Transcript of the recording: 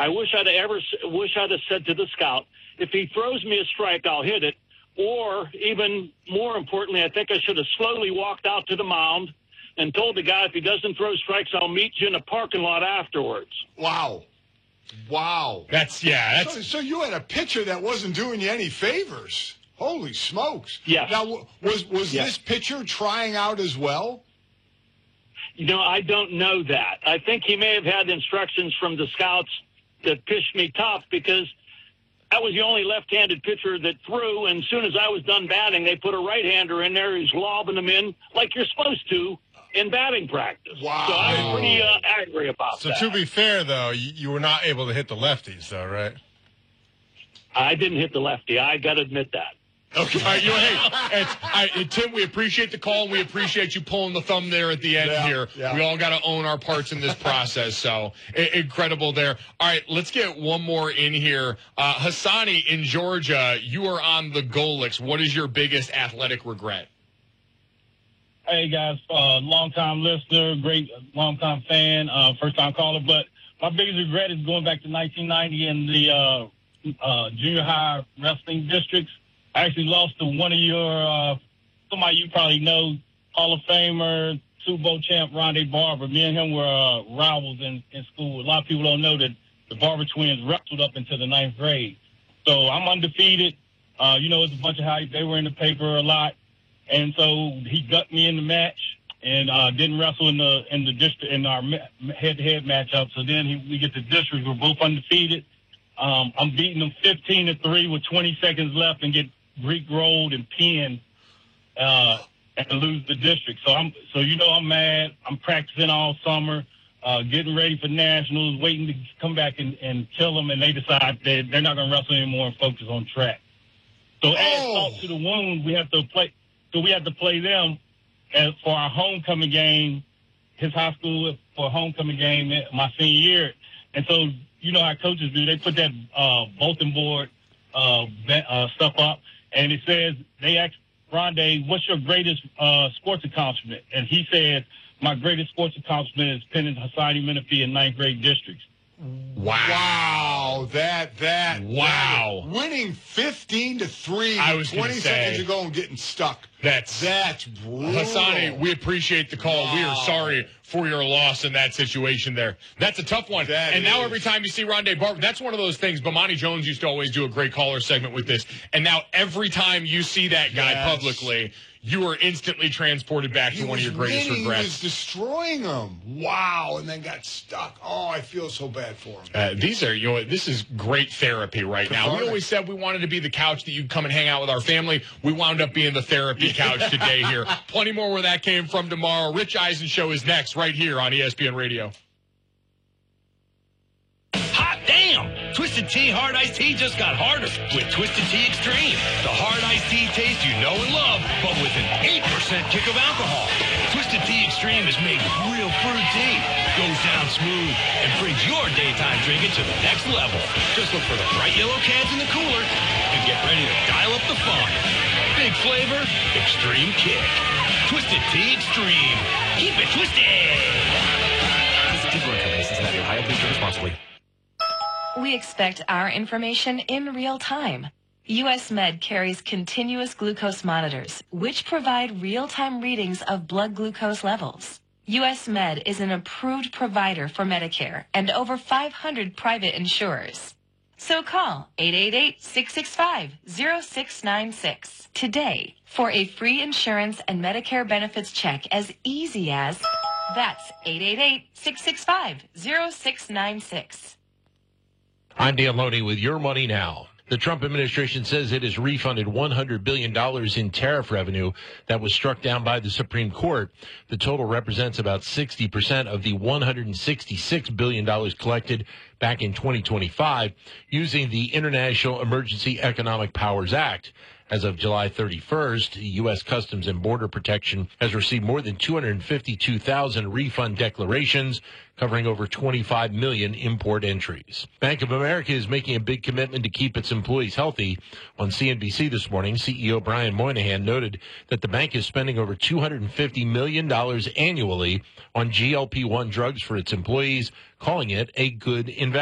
I wish I'd have said to the scout, if he throws me a strike, I'll hit it. Or even more importantly, I think I should have slowly walked out to the mound and told the guy, if he doesn't throw strikes, I'll meet you in the parking lot afterwards. Wow. So you had a pitcher that wasn't doing you any favors. Holy smokes. Yes. Now, was this pitcher trying out as well? I don't know that. I think he may have had instructions from the scouts to pitch me tough, because I was the only left-handed pitcher that threw, and as soon as I was done batting, they put a right-hander in there who's lobbing them in like you're supposed to in batting practice. Wow. So I was pretty angry about that. So to be fair, though, you were not able to hit the lefties, though, right? I didn't hit the lefty. I got to admit that. Okay. Hey, Tim, we appreciate the call, and we appreciate you pulling the thumb there at the end here. Yeah. We all got to own our parts in this process, so incredible there. All right, let's get one more in here. Hassani in Georgia, you are on the Golix. What is your biggest athletic regret? Hey, guys, long-time listener, great long-time fan, first-time caller. But my biggest regret is going back to 1990 in the junior high wrestling districts. I actually lost to one of your, somebody you probably know, Hall of Famer, Super Bowl champ, Rondé Barber. Me and him were rivals in school. A lot of people don't know that the Barber twins wrestled up into the 9th grade. So I'm undefeated. It's a bunch of hype. They were in the paper a lot. And so he got me in the match and didn't wrestle in the district in our head-to-head matchup. So then we get to district. We're both undefeated. I'm beating them 15-3 with 20 seconds left and get Greek rolled and pinned and lose the district. So I'm mad. I'm practicing all summer, getting ready for nationals, waiting to come back and kill them. And they decide that they're not going to wrestle anymore and focus on track. So add salt to the wound. We have to play. So we had to play them for our homecoming game, his high school for a homecoming game my senior year. And so, you know how coaches do. They put that bulletin board stuff up, and it says, they asked Rondé, what's your greatest sports accomplishment? And he said, my greatest sports accomplishment is pinning Hassani Menifee in 9th grade districts. Wow. Wow. Winning 15-3 20 seconds ago and getting stuck. That's brutal. Hassani, we appreciate the call. Wow. We are sorry for your loss in that situation there. That's a tough one. Now every time you see Rondé Barber, that's one of those things. Bomani Jones used to always do a great caller segment with this. And now every time you see that guy publicly, you are instantly transported back to one of your greatest regrets. He was destroying them. Wow. And then got stuck. Oh, I feel so bad for him. This is great therapy right now. We always said we wanted to be the couch that you'd come and hang out with our family. We wound up being the therapy couch today here. Plenty more where that came from tomorrow. Rich Eisen Show is next right here on ESPN Radio. Hot damn! Twisted Tea Hard Iced Tea just got harder with Twisted Tea Extreme. The hard iced tea taste you know and love, but with an 8% kick of alcohol. Twisted Tea Extreme is made with real fruit tea. Goes down smooth and brings your daytime drinking to the next level. Just look for the bright yellow cans in the cooler and get ready to dial up the fun. Big flavor, extreme kick. Twisted Tea Extreme. Keep it twisted. Cincinnati, Ohio. Please drink responsibly. We expect our information in real time. U.S. Med carries continuous glucose monitors, which provide real-time readings of blood glucose levels. U.S. Med is an approved provider for Medicare and over 500 private insurers. So call 888-665-0696 today for a free insurance and Medicare benefits check as easy as... That's 888-665-0696. I'm Dan Loney with Your Money Now. The Trump administration says it has refunded $100 billion in tariff revenue that was struck down by the Supreme Court. The total represents about 60% of the $166 billion collected back in 2025 using the International Emergency Economic Powers Act. As of July 31st, U.S. Customs and Border Protection has received more than 252,000 refund declarations, covering over 25 million import entries. Bank of America is making a big commitment to keep its employees healthy. On CNBC this morning, CEO Brian Moynihan noted that the bank is spending over $250 million annually on GLP-1 drugs for its employees, calling it a good investment.